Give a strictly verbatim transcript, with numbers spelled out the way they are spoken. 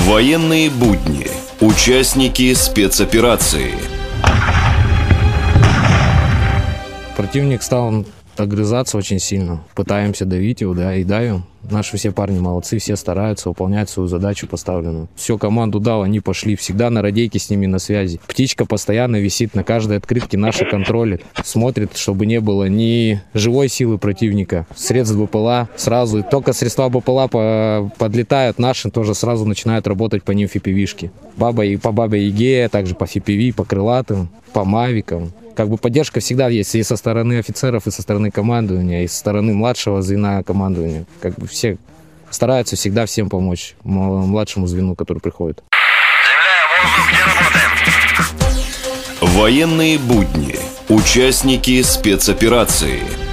Военные будни. Участники спецоперации. Противник стал огрызаться очень сильно. Пытаемся давить его, да, и давим. Наши все парни молодцы, все стараются выполнять свою задачу поставленную. Все, команду дал, они пошли. Всегда на радейке с ними на связи. Птичка постоянно висит на каждой открытке, наши контролит. Смотрит, чтобы не было ни живой силы противника, средств БПЛА. Сразу, только средства БПЛА по подлетают, наши тоже сразу начинают работать по ним эф пи ви-шки. Баба и по Бабе Яге, также по эф пи ви, по крылатым, по мавикам. Как бы поддержка всегда есть и со стороны офицеров, и со стороны командования, и со стороны младшего звена командования. Как бы все стараются всегда всем помочь, младшему звену, который приходит. Военные будни. Участники спецоперации.